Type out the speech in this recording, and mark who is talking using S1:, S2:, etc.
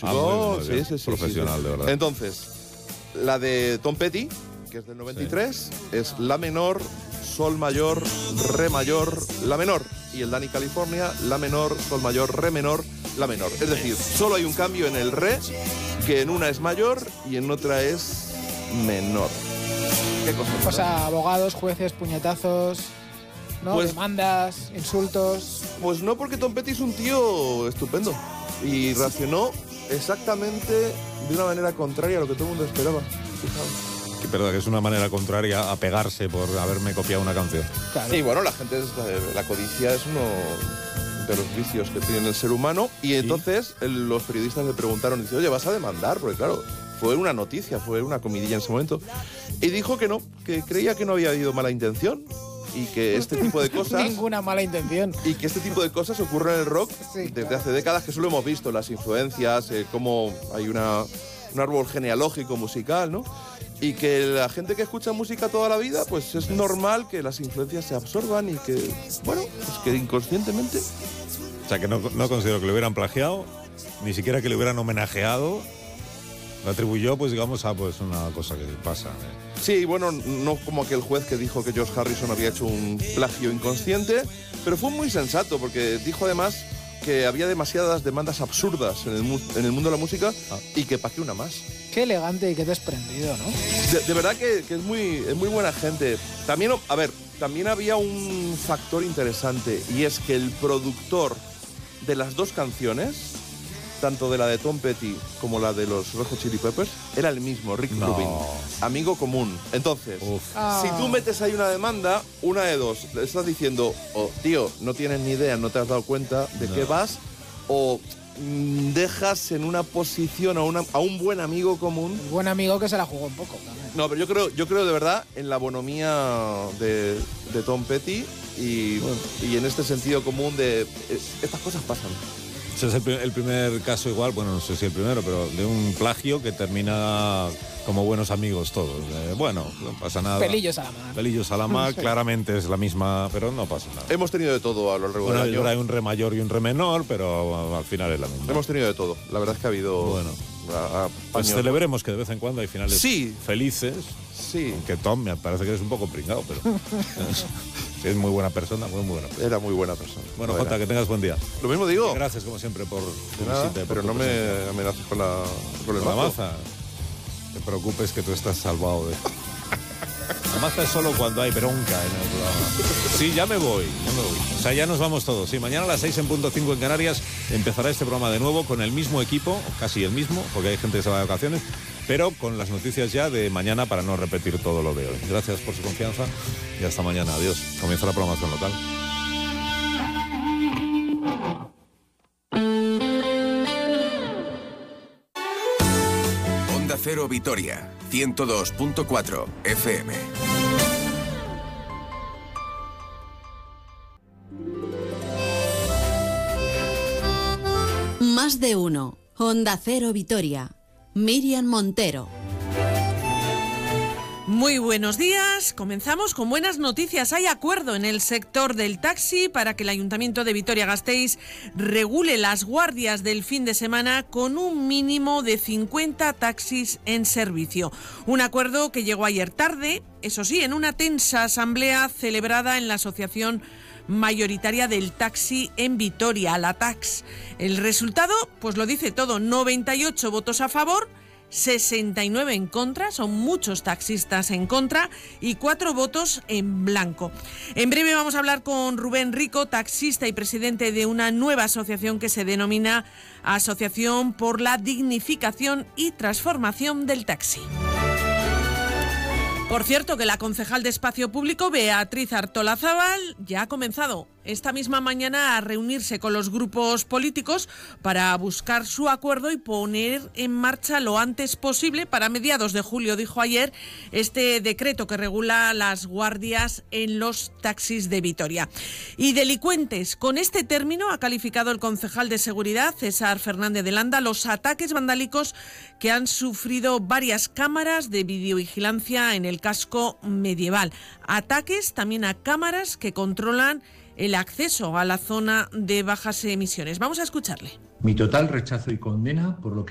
S1: músico
S2: sí,
S1: profesional,
S2: sí.
S1: De verdad.
S2: Entonces, la de Tom Petty, que es del 93, es la menor, sol mayor, re mayor, la menor. Y el Danny California, la menor, sol mayor, re menor, la menor. Es decir, solo hay un cambio en el re, que en una es mayor y en otra es menor. ¿Qué cosa?
S3: O sea, abogados, jueces, puñetazos, ¿no?
S2: Pues,
S3: demandas, insultos.
S2: Pues no, porque Tom Petty es un tío estupendo y reaccionó exactamente de una manera contraria a lo que todo el mundo esperaba. Fijaos.
S1: Que, perdón, que es una manera contraria a pegarse por haberme copiado una canción.
S3: Claro.
S2: Sí, bueno, la gente, la codicia es uno de los vicios que tiene el ser humano. Y entonces los periodistas le preguntaron, dice, oye, ¿vas a demandar? Porque claro, fue una noticia, fue una comidilla en ese momento. Y dijo que no, que creía que no había habido mala intención y que este tipo de cosas...
S3: Ninguna mala intención.
S2: Y que este tipo de cosas ocurren en el rock desde hace décadas, que eso lo hemos visto, las influencias, cómo hay un árbol genealógico musical, ¿no? Y que la gente que escucha música toda la vida, pues es normal que las influencias se absorban y que, bueno, pues que inconscientemente...
S1: O sea, que no considero que le hubieran plagiado, ni siquiera que le hubieran homenajeado. Lo atribuyó, pues digamos, a pues una cosa que pasa.
S2: Sí, bueno, no como aquel juez que dijo que George Harrison había hecho un plagio inconsciente, pero fue muy sensato, porque dijo además que había demasiadas demandas absurdas en el mundo de la música y que para qué una más.
S3: Qué elegante y qué desprendido, ¿no?
S2: De verdad que es muy buena gente. También, a ver, también había un factor interesante, y es que el productor de las dos canciones, tanto de la de Tom Petty como la de los Red Hot Chili Peppers, era el mismo, Rick Rubin, amigo común. Entonces, si tú metes ahí una demanda, una de dos, le estás diciendo, tío, no tienes ni idea, no te has dado cuenta de qué vas, o dejas en una posición a un buen amigo común.
S3: Un buen amigo que se la jugó un poco también.
S2: No, pero yo creo de verdad en la bonomía de Tom Petty y en este sentido común de estas cosas pasan.
S1: Ese es el primer caso igual, bueno, no sé si el primero, pero de un plagio que termina como buenos amigos todos. Bueno, no pasa nada.
S3: Pelillos a la mar.
S1: Pelillos a la mar, claramente es la misma, pero no pasa nada.
S2: Hemos tenido de todo a lo largo del año.
S1: Ahora hay un re mayor y un re menor, pero al final es la misma.
S2: Hemos tenido de todo. La verdad es que ha habido...
S1: Bueno, pues celebremos que de vez en cuando hay finales felices.
S2: Sí.
S1: Aunque Tom, me parece que eres un poco pringado, pero es muy buena persona, muy buena persona.
S2: Era muy buena persona.
S1: Bueno, Jota, que tengas buen día.
S2: Lo mismo digo.
S1: Y gracias, como siempre, por tu
S2: nada,
S1: visita.
S2: pero no me amenaces con
S1: la maza. No te preocupes que tú estás salvado de... La maza es solo cuando hay bronca en el programa. Sí, ya me voy. O sea, ya nos vamos todos. Sí, mañana a las 6:05 en Canarias empezará este programa de nuevo con el mismo equipo, casi el mismo, porque hay gente que se va de vacaciones, pero con las noticias ya de mañana para no repetir todo lo de hoy. Gracias por su confianza y hasta mañana. Adiós. Comienza la programación local.
S4: Onda Cero Vitoria, 102.4 FM.
S5: Más de uno. Onda Cero Vitoria. Miriam Montero.
S6: Muy buenos días. Comenzamos con buenas noticias. Hay acuerdo en el sector del taxi para que el Ayuntamiento de Vitoria-Gasteiz regule las guardias del fin de semana con un mínimo de 50 taxis en servicio. Un acuerdo que llegó ayer tarde, eso sí, en una tensa asamblea celebrada en la Asociación Mayoritaria del Taxi en Vitoria, la TAX. El resultado, pues lo dice todo, 98 votos a favor, 69 en contra, son muchos taxistas en contra, y 4 votos en blanco. En breve vamos a hablar con Rubén Rico, taxista y presidente de una nueva asociación que se denomina Asociación por la Dignificación y Transformación del Taxi. Por cierto, que la concejal de Espacio Público, Beatriz Artolazábal, ya ha comenzado esta misma mañana a reunirse con los grupos políticos para buscar su acuerdo y poner en marcha lo antes posible, para mediados de julio, dijo ayer, este decreto que regula las guardias en los taxis de Vitoria. Y delincuentes, con este término ha calificado el concejal de Seguridad, César Fernández de Landa, los ataques vandálicos que han sufrido varias cámaras de videovigilancia en el casco medieval. Ataques también a cámaras que controlan el acceso a la zona de bajas emisiones. Vamos a escucharle.
S7: Mi total rechazo y condena por lo que